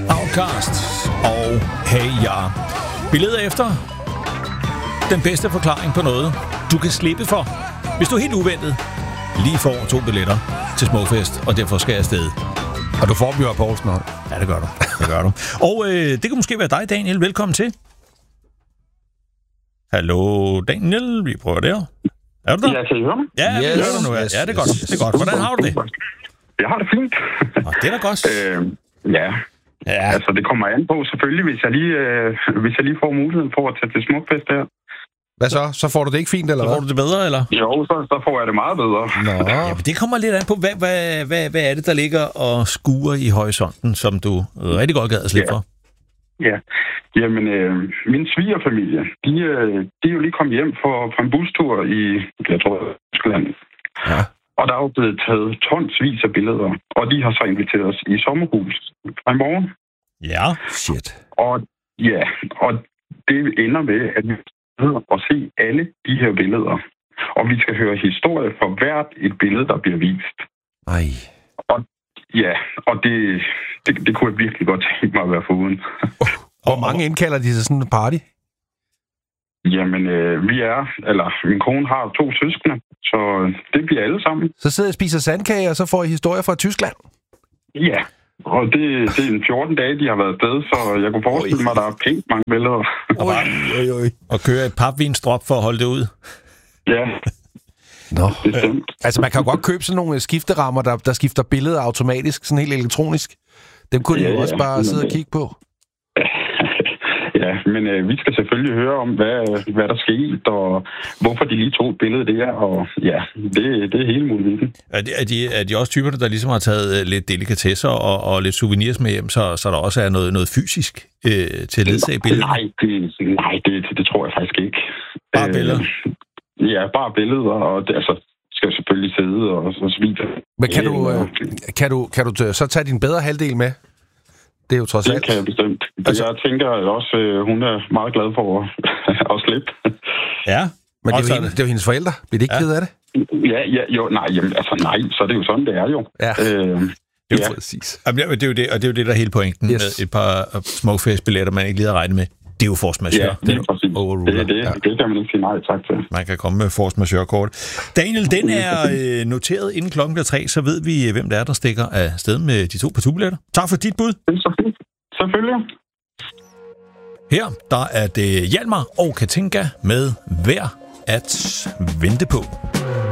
Outcast og Hey Ya. Vi leder efter den bedste forklaring på noget, du kan slippe for, hvis du helt uventet lige får 2 billetter til Smukfest, og derfor skal jeg afsted. Og du får dem jo af Poulsen. Ja, det gør du. Og det kan måske være dig, Daniel. Velkommen til. Hallo, Daniel. Vi prøver der. Er du der? Ja, kan I høre mig? Ja, vi hører dig nu. Ja, det er godt. Det er godt. Hvordan har du det? Jeg har det fint. Det er da godt. Ja, altså det kommer an på selvfølgelig, hvis jeg lige får muligheden for at tage til Smukfest her. Hvad så? Så får du det ikke fint, eller så får du det bedre, eller? Jo, så får jeg det meget bedre. Nå. Ja, men det kommer lidt an på, hvad er det, der ligger og skuer i horisonten, som du rigtig godt gad at slippe for? Ja, jamen min svigerfamilie, de er jo lige kommet hjem fra en bustur i, jeg tror, Tyskland. Ja. Og der er jo blevet taget tonsvis af billeder, og de har så inviteret os i sommerhus fra i morgen. Ja. Shit. Og det ender med, at vi og se alle de her billeder. Og vi skal høre historie for hvert et billede, der bliver vist. Ej. Og det kunne jeg virkelig godt tænke mig at være foruden. Hvor mange indkalder de til sådan en party? Jamen, min kone har 2 søskende, så det bliver alle sammen. Så sidder jeg og spiser sandkage, og så får I historier fra Tyskland? Ja, og det er en 14 dage, de har været afsted, så jeg kunne forestille mig, at der er pænt mange billeder. Og køre et papvinstrop for at holde det ud. Ja. Nå. Altså, man kan jo godt købe sådan nogle skifterammer, der skifter billeder automatisk, sådan helt elektronisk. Dem kunne de jo også bare sidde og kigge på. Ja, men vi skal selvfølgelig høre om, hvad der skete, og hvorfor de lige tog et billede der, og ja, det er hele muligheden. Er de også typerne, der ligesom har taget lidt delikatesser og lidt souvenirs med hjem, så der også er noget fysisk til at ledsage billedet? Nej, det tror jeg faktisk ikke. Bare billeder? Ja, bare billeder, og det, altså, skal selvfølgelig sidde og så videre. Men kan du så tage din bedre halvdel med? Det er jo trods alt. Det kan jeg bestemt. Altså, jeg tænker også, hun er meget glad for at slippe. Ja. Men det er jo hendes forældre. Bliver de ikke ked af det? Nej, så er det jo sådan, det er jo. Ja. Det er jo præcis. Det er jo det, og det er jo det, der er hele pointen med et par Smukfest-billetter, man ikke lige har regnet med. Det er jo force majeure. Ja, det er præcis. Det kan man ikke sige nej tak til. Man kan komme med force majeure-kort. Daniel, den er noteret inden klokken bliver 3, så ved vi, hvem det er, der stikker af sted med de 2 partubilletter. Tak for dit bud. Selvfølgelig. Her, der er det Hjalmar og Katinka med Værd at vente på.